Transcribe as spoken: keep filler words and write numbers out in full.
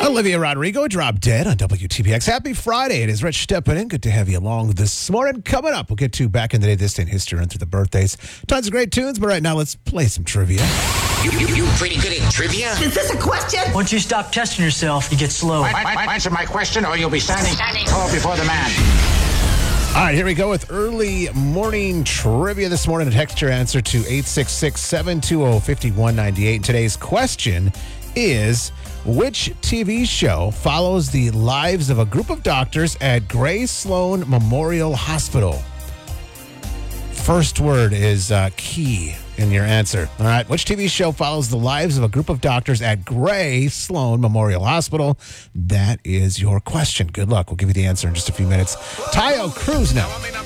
Olivia Rodrigo, Drop Dead on W T B X. Happy Friday. It is Rich stepping in. Good to have you along this morning. Coming up, we'll get to back in the day, this day in history, run through the birthdays. Tons of great tunes, but right now, let's play some trivia. You, you, you pretty good at trivia? Is this a question? Once you stop testing yourself, you get slow. I, I, I, answer my question or you'll be standing, standing tall before the man. All right, here we go with early morning trivia this morning. Text your answer to eight six six, seven two zero, five one nine eight. And today's question is, which T V show follows the lives of a group of doctors at Gray Sloan Memorial Hospital? First word is uh, key in your answer. All right, which T V show follows the lives of a group of doctors at Gray Sloan Memorial Hospital? That is your question. Good luck. We'll give you the answer in just a few minutes. Tayo Cruz now.